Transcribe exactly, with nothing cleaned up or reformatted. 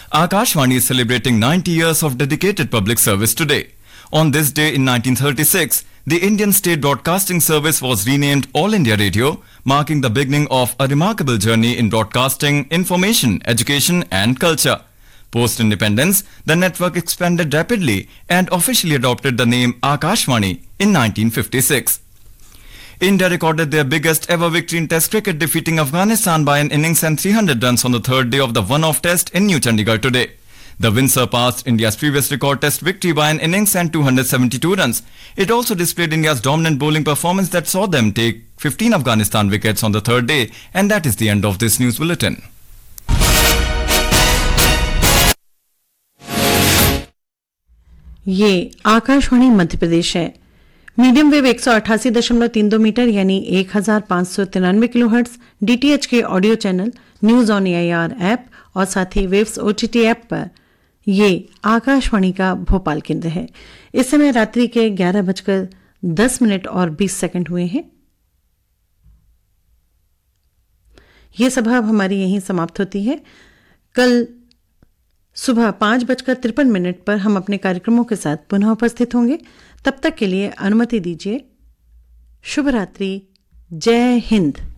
Akashvani is celebrating ninety years of dedicated public service today. On this day in nineteen thirty-six, the Indian State Broadcasting Service was renamed All India Radio, marking the beginning of a remarkable journey in broadcasting, information, education and culture. Post-independence, the network expanded rapidly and officially adopted the name Akashvani in nineteen fifty-six. India recorded their biggest ever victory in Test cricket, defeating Afghanistan by an innings and three hundred runs on the third day of the one-off Test in New Chandigarh today. The win surpassed India's previous record Test victory by an innings and two hundred seventy-two runs. It also displayed India's dominant bowling performance that saw them take fifteen Afghanistan wickets on the third day. And that is the end of this news bulletin. ये आकाशवाणी मध्य प्रदेश है। Medium wave एक सौ अट्ठासी दशमलव तीन दो metre यानी एक हजार पाँच सौ तिरानवे किलो हर्ट्ज, डीटीएच के audio channel, news on AIR app और साथ ही वेव्स ओटीटी ऐप पर ये आकाशवाणी का भोपाल केंद्र है। इस समय रात्रि के ग्यारह बजकर दस मिनट और बीस सेकंड हुए हैं। ये सभा अब हमारी यहीं समाप्त होती है। कल सुबह पांच बजकर तिरपन मिनट पर हम अपने कार्यक्रमों के साथ पुनः उपस्थित होंगे। तब तक के लिए अनुमति दीजिए। शुभ रात्रि। जय हिंद।